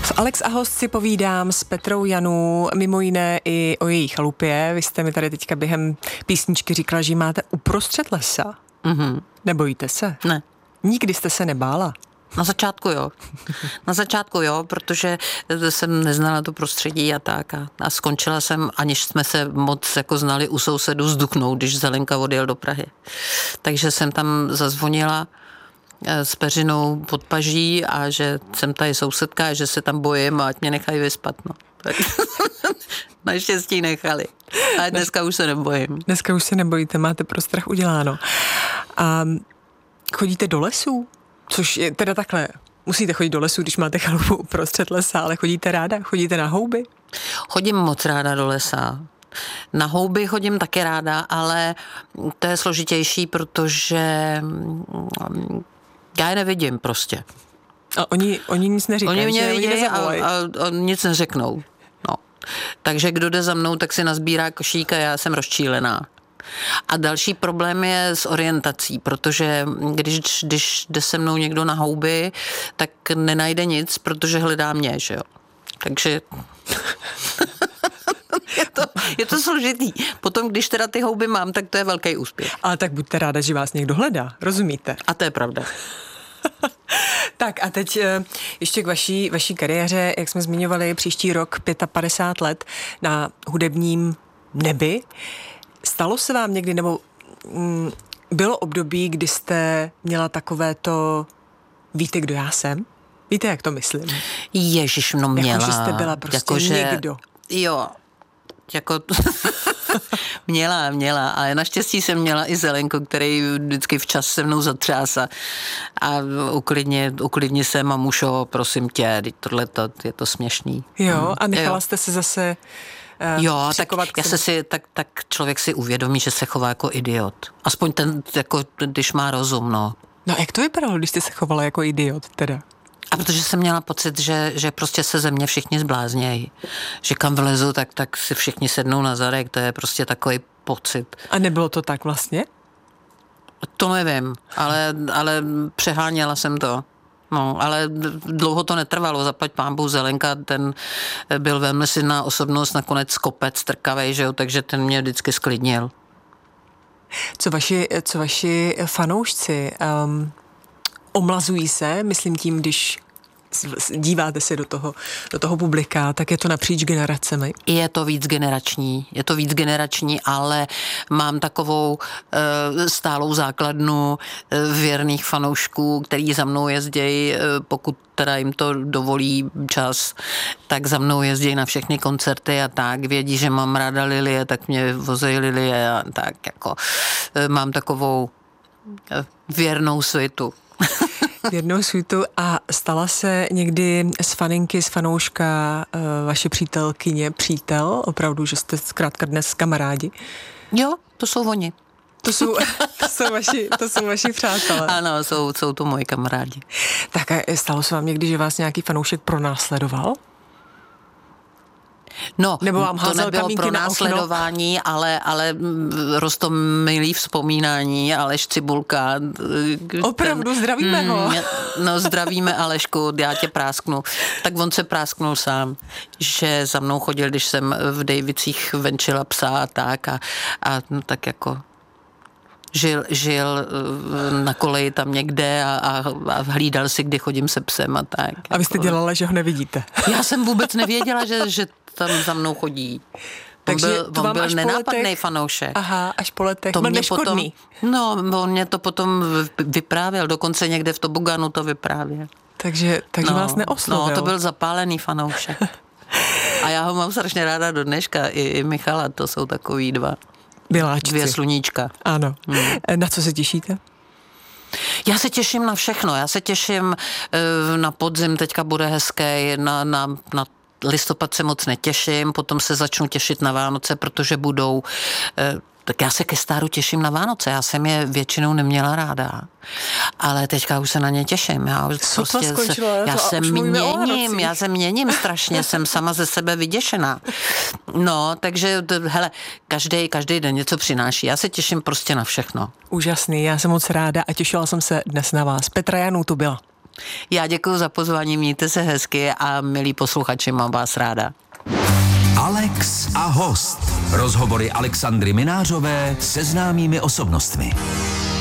V Alex a host si povídám s Petrou Janů, mimo jiné i o její chalupě. Vy jste mi tady teďka během písničky říkala, že ji máte uprostřed lesa. Mhm. Nebojíte se? Ne. Nikdy jste se nebála? Na začátku jo. Na začátku jo, protože jsem neznala to prostředí a tak. A skončila jsem, aniž jsme se moc jako znali u sousedů, s Duchnou, když Zelenka odjel do Prahy. Takže jsem tam zazvonila s peřinou pod paží a že jsem tady sousedka a že se tam bojím a ať mě nechají vyspat. No. Tak naštěstí nechali. A dneska už se nebojím. Dneska už se nebojíte, máte pro strach uděláno. A chodíte do lesů? Což je teda takhle, musíte chodit do lesu, když máte chalupu uprostřed lesa, ale chodíte ráda? Chodíte na houby? Chodím moc ráda do lesa. Na houby chodím taky ráda, ale to je složitější, protože já je nevidím prostě. A oni nic neříkají, Oni mě že? vidějí a nic neřeknou. No. Takže kdo jde za mnou, tak si nazbírá košík a já jsem rozčílená. A další problém je s orientací, protože když jde se mnou někdo na houby, tak nenajde nic, protože hledá mě, že jo. Takže je to složitý. Potom, když teda ty houby mám, tak to je velký úspěch. Ale tak buďte ráda, že vás někdo hledá, rozumíte? A to je pravda. Tak a teď ještě k vaší kariéře, jak jsme zmiňovali, příští rok 55 let na hudebním nebi. Stalo se vám někdy, nebo bylo období, kdy jste měla takové to, víte, kdo já jsem? Víte, jak to myslím? Ježiš, no měla. Jako, že jste byla prostě někdo. Jo, jako měla, ale naštěstí jsem měla i Zelenku, který vždycky včas se mnou zatřás a uklidni se, mamušo, prosím tě, tohleto je to směšný. Jo, a nechala jste se zase jo, tak člověk si uvědomí, že se chová jako idiot. Aspoň ten, jako, když má rozum, no. No jak to vypadalo, když jste se chovala jako idiot, teda? A protože jsem měla pocit, že prostě se ze mě všichni zbláznějí. Že kam vlezu, tak si všichni sednou na zadek, to je prostě takový pocit. A nebylo to tak vlastně? To nevím, ale přeháněla jsem to. No, ale dlouho to netrvalo, zaplať pánbůh Zelenka, ten byl velmi silná osobnost, nakonec kopec trkavej, že jo, takže ten mě vždycky sklidnil. Co vaši fanoušci omlazují se, myslím tím, když díváte se do toho publika, tak je to napříč generacemi? Je to víc generační, ale mám takovou stálou základnu věrných fanoušků, který za mnou jezdějí, pokud teda jim to dovolí čas, tak za mnou jezdí na všechny koncerty a tak. Vědí, že mám ráda lilie, tak mě vozejí lilie a tak jako mám takovou věrnou svitu. Jednou svítu. A stala se někdy z faninky, z fanouška vaše přítel, opravdu, že jste zkrátka dnes kamarádi? Jo, to jsou oni. To jsou vaši přátelé. Ano, jsou to moji kamarádi. Tak a stalo se vám někdy, že vás nějaký fanoušek pronásledoval? No, nebo vám to nebylo pro následování, ale roztomilý vzpomínání, Aleš Cibulka. Opravdu, zdravíme ho. No, zdravíme Alešku, já tě prásknu. Tak on se prásknul sám, že za mnou chodil, když jsem v Dejvicích venčila psa a tak a no, tak jako žil na koleji tam někde a hlídal si, kdy chodím se psem a tak. A vy jste dělala, že ho nevidíte? Já jsem vůbec nevěděla, že tam za mnou chodí. Takže on byl nenápadný fanoušek. Aha, až po letech. Byl neškodný. On mě to potom vyprávěl, dokonce někde v toboganu to vyprávěl. Takže vás neoslovil. No, to byl zapálený fanoušek. A já ho mám strašně ráda do dneška, i Michala, to jsou takový dva. Biláčci. 2 sluníčka. Ano. Na co se těšíte? Já se těším na všechno. Já se těším na podzim, teďka bude hezké, na listopad se moc netěším, potom se začnu těšit na Vánoce, protože budou... Tak já se ke stáru těším na Vánoce, já jsem je většinou neměla ráda, ale teďka už se na ně těším. Já se měním strašně, jsem sama ze sebe vyděšená. No, takže hele, každý den něco přináší, já se těším prostě na všechno. Úžasný, já jsem moc ráda a těšila jsem se dnes na vás. Petra Janů tu byla. Já děkuji za pozvání, mějte se hezky a milí posluchači, mám vás ráda. Alex a host. Rozhovory Alexandry Minářové se známými osobnostmi.